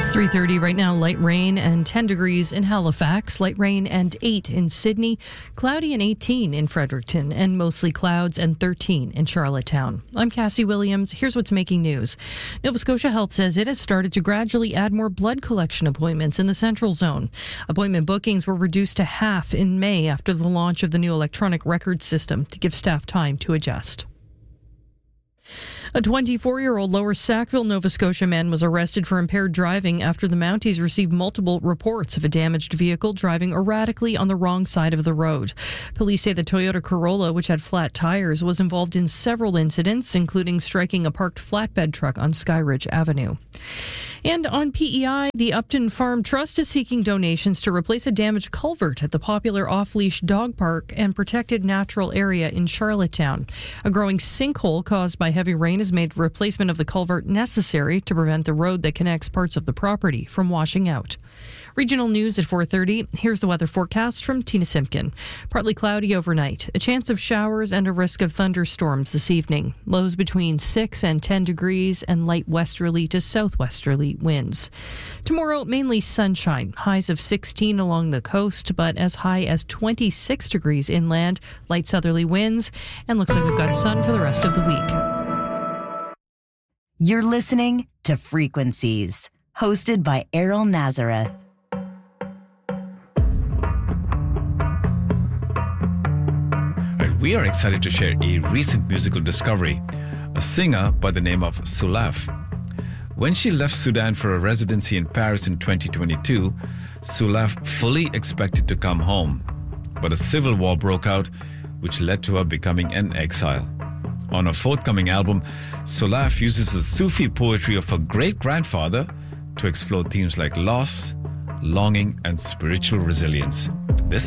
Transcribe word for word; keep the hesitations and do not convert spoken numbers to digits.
It's three thirty right now. Light rain and ten degrees in Halifax. Light rain and eight in Sydney. Cloudy and eighteen in Fredericton. And mostly clouds and thirteen in Charlottetown. I'm Cassie Williams. Here's what's making news. Nova Scotia Health says it has started to gradually add more blood collection appointments in the Central Zone. Appointment bookings were reduced to half in May after the launch of the new electronic record system to give staff time to adjust. A twenty-four-year-old Lower Sackville, Nova Scotia man was arrested for impaired driving after the Mounties received multiple reports of a damaged vehicle driving erratically on the wrong side of the road. Police say the Toyota Corolla, which had flat tires, was involved in several incidents, including striking a parked flatbed truck on Skyridge Avenue. And on P E I, the Upton Farm Trust is seeking donations to replace a damaged culvert at the popular off-leash dog park and protected natural area in Charlottetown. A growing sinkhole caused by heavy rain has made replacement of the culvert necessary to prevent the road that connects parts of the property from washing out. Regional news at four thirty. Here's the weather forecast from Tina Simpkin. Partly cloudy overnight. A chance of showers and a risk of thunderstorms this evening. Lows between six and ten degrees and light westerly to southwesterly winds. Tomorrow, mainly sunshine. Highs of sixteen along the coast, but as high as twenty-six degrees inland. Light southerly winds. And looks like we've got sun for the rest of the week. You're listening to Frequencies, hosted by Errol Nazareth. We are excited to share a recent musical discovery, a singer by the name of Sulaf. When she left Sudan for a residency in Paris in twenty twenty-two, Sulaf fully expected to come home. But a civil war broke out, which led to her becoming an exile. On her forthcoming album, Sulaf uses the Sufi poetry of her great-grandfather to explore themes like loss, longing, and spiritual resilience. This